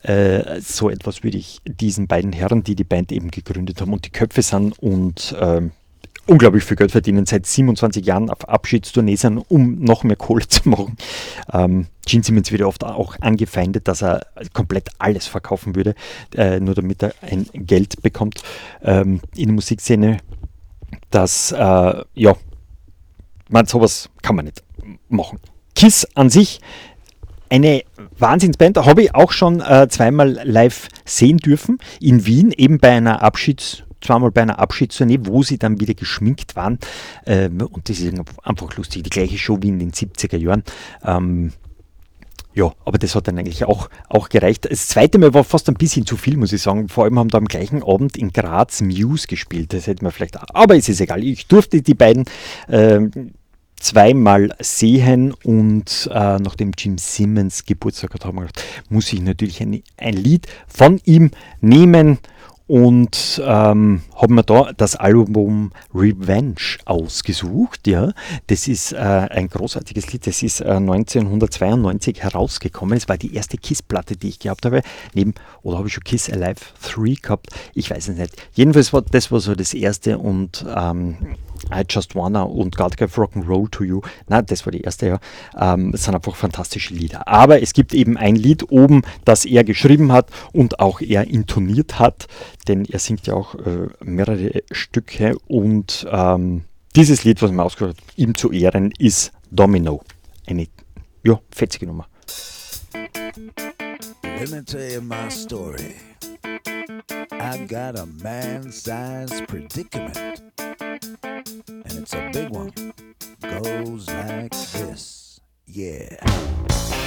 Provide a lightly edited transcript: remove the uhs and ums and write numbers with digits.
So etwas würde ich diesen beiden Herren, die die Band eben gegründet haben und die Köpfe sind und unglaublich viel Geld verdienen, seit 27 Jahren auf Abschiedstournee sind, um noch mehr Kohle zu machen. Gene Simmons wird oft auch angefeindet, dass er komplett alles verkaufen würde, nur damit er ein Geld bekommt in der Musikszene. Sowas kann man nicht machen. Kiss an sich, eine Wahnsinnsband, habe ich auch schon zweimal live sehen dürfen, in Wien, eben zweimal bei einer Abschiedstournee, wo sie dann wieder geschminkt waren. Und das ist einfach lustig, die gleiche Show wie in den 70er Jahren. Aber das hat dann eigentlich auch gereicht. Das zweite Mal war fast ein bisschen zu viel, muss ich sagen. Vor allem haben da am gleichen Abend in Graz Muse gespielt. Das hätte man vielleicht auch, aber es ist egal. Ich durfte die beiden zweimal sehen und nachdem Gene Simmons Geburtstag hat, haben wir gedacht, muss ich natürlich ein Lied von ihm nehmen. Und haben wir da das Album Revenge ausgesucht. Ja. Das ist ein großartiges Lied. Das ist 1992 herausgekommen. Es war die erste Kiss-Platte, die ich gehabt habe. Oder habe ich schon Kiss Alive 3 gehabt? Ich weiß es nicht. Jedenfalls war so das erste und I Just Wanna und God Gave Rock'n'Roll to You. Nein, das war die erste, ja. Es sind einfach fantastische Lieder. Aber es gibt eben ein Lied oben, das er geschrieben hat und auch er intoniert hat, denn er singt ja auch mehrere Stücke und dieses Lied, was man ausgehört hat, ihm zu Ehren, ist Domino. Eine, fetzige Nummer. Let me tell you my story. I got a man-sized predicament, and it's a big one. Goes like this, yeah.